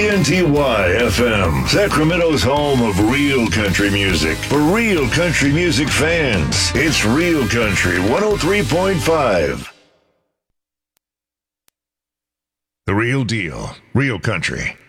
KNTY FM, Sacramento's home of real country music. For real country music fans, it's Real Country 103.5. The real deal, real country.